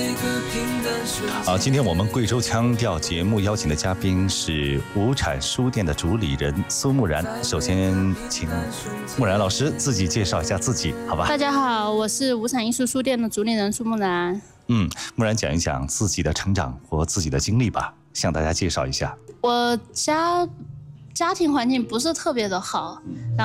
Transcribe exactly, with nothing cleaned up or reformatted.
好，今天我们贵州腔调节目邀请的嘉宾是无产书店的主理人苏木然。首先，请木然老师自己介绍一下自己，好吧？ 大家好，我是无产艺术书店的主理人苏木然。 嗯，木然讲一讲自己的成长和自己的经历吧，向大家介绍一下。 我家家庭环境不是特别的好。